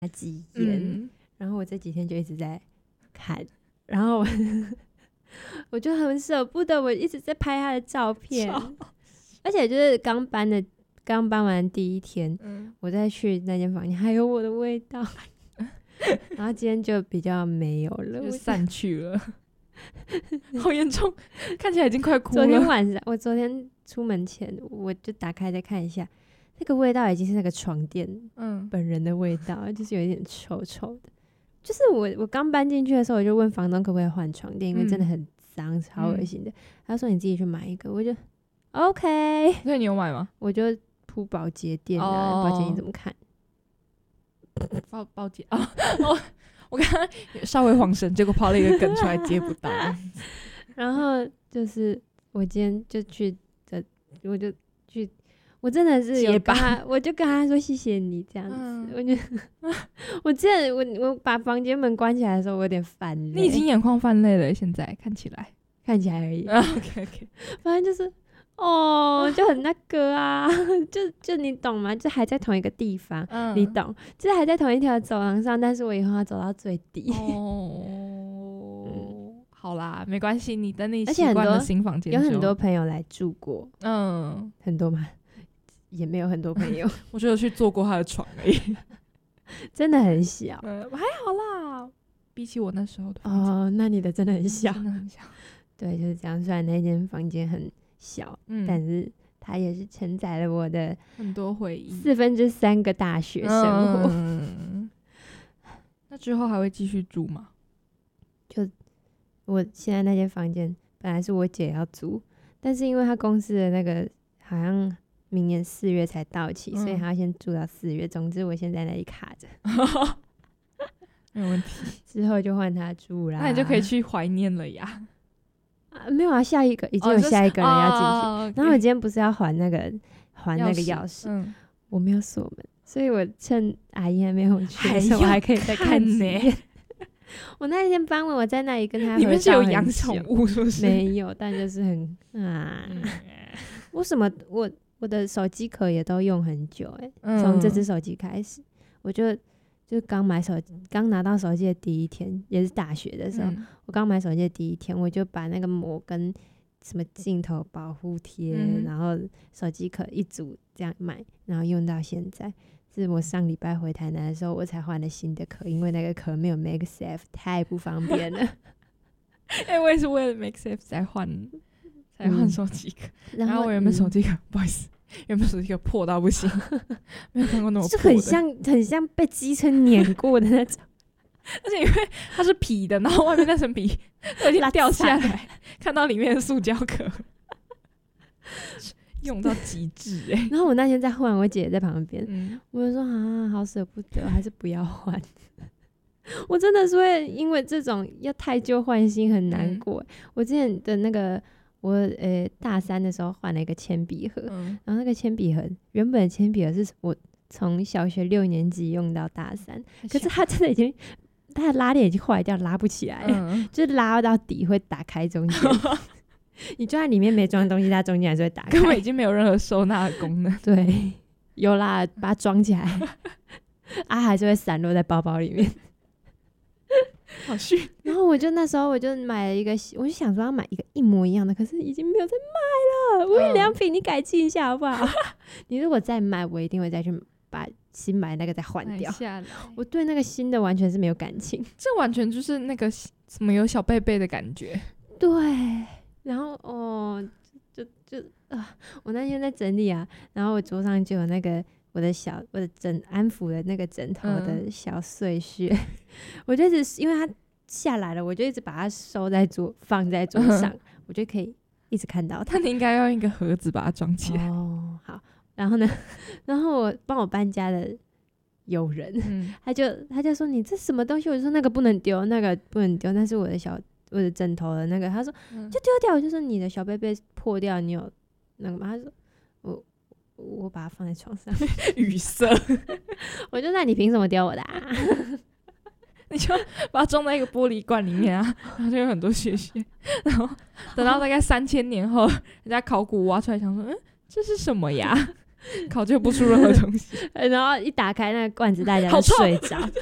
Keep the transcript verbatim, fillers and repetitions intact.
几眼、嗯、然后我这几天就一直在看，然后我我就很舍不得，我一直在拍他的照片，而且就是刚搬的刚搬完第一天、嗯、我再去那间房间还有我的味道然后今天就比较没有了， 就散去了好严重，看起来已经快哭了。 昨天晚上我昨天出门前我就打开再看一下，那个味道已经是那个床垫本人的味道、嗯、就是有一点臭臭的。就是我我刚搬进去的时候我就问房东可不可以换床垫、嗯、因为真的很脏超恶心的、嗯、他说你自己去买一个，我就 OK。 所以你有买吗？ 我就铺保洁垫啊，保洁你怎么看？ 保保洁啊哦，我刚刚稍微晃神，结果抛了一个梗出来接不到然后就是我今天就去的，我就去，我真的是有跟他，我就跟他说谢谢你这样子、嗯、我就我之前我我把房间门关起来的时候我有点泛泪。 你已经眼眶泛泪了，现在看起来看起来而已、 啊、OK OK， 反正就是哦，就很那个啊，就就你懂吗？就还在同一个地方、嗯，你懂，就是还在同一条走廊上，但是我以后要走到最底。 哦，嗯、好啦，没关系，你等你习惯了新房间， 有很多朋友来住过，嗯，很多吗？也没有很多朋友， 我就有去坐过他的床而已， 真的很小， 嗯，还好啦，比起我那时候的房间，哦，那你的真的很小， 真的很小， 对，就是这样。虽然那间房间很小、嗯、但是它也是承载了我的很多回忆， 四分之三个大学生活、 嗯、那之后还会继续住吗？ 就我现在那间房间本来是我姐要租，但是因为她公司的那个好像明年四月才到期、嗯、所以她要先住到四月。总之我现在在那里卡着没有问题， 之后就换她住啦， 那你就可以去怀念了呀。 啊、没有啊，下一个已经有下一个人要进去、哦、然后我今天不是要还那个还那个钥匙、嗯、我没有锁门，所以我趁阿姨还没有去的时候我还可以再看几眼我那一天傍晚我在那里跟他合照很久， 你们是有养宠物是不是？ 没有，但就是很啊、嗯，我什么我我的手机壳也都用很久哎、欸，从、嗯、这只手机开始，我就就刚买手机，刚拿到手机的第一天，也是大学的时候，嗯、我刚买手机的第一天，我就把那个膜跟什么镜头保护贴、嗯，然后手机壳一组这样买，然后用到现在。是我上礼拜回台南的时候我才换了新的壳，因为那个壳没有 MagSafe 太不方便了哎、欸，我也是为了 MagSafe 才换才换手机壳、嗯、然后我原本手机壳、嗯、不好意思，原本手机壳破到不行没有看过那么破的， 就很像很像被机车碾过的那种而且因为它是皮的，然后外面那层皮都已经掉下来看到里面的塑胶壳用到极致哎、欸！ 然后我那天在换，我姐也在旁边、嗯，我就说啊，好舍不得，还是不要换。我真的是会因为这种要太旧换新很难过、欸嗯。我之前的那个我呃大三的时候换了一个铅笔盒、嗯，然后那个铅笔盒原本的铅笔盒是我从小学六年级用到大三，可是它真的已经它的拉链已经坏掉，拉不起来了、嗯，就是拉到底会打开中间。你就算里面没装东西，它中间还是会打开， 根本已经没有任何收纳的功能。 对，有啦，把它装起来啊，还是会散落在包包里面好虚。 然后我就那时候我就买了一个，我就想说要买一个一模一样的，可是已经没有在卖了。无印良品，你改进一下好不好？你如果再买，我一定会再去把新买那个再换掉。我对那个新的完全是没有感情， 这完全就是那个什么有小贝贝的感觉。 对。然后哦，就就啊，我那天在整理啊，然后我桌上就有那个我的小我的枕安抚的那个枕头的小碎屑，嗯、我就一直因为它下来了，我就一直把它收在桌放在桌上、嗯，我就可以一直看到它。 那你应该用一个盒子把它装起来。 哦，好，然后呢，然后我帮我搬家的友人，嗯、他就他就说你这什么东西？我就说那个不能丢，那个不能丢，那是我的小。我的枕头的那个，他说、嗯、就丢掉，我就说你的小贝贝破掉，你有那个吗？他说我我把它放在床上， 语塞， 我就那你凭什么丢我的啊？ 你就把它装在一个玻璃罐里面啊，然后就有很多屑屑，然后等到大概三千年后，人家考古挖出来，想说嗯这是什么呀？ 考究不出任何东西。 然后一打开那个罐子，大家就睡着。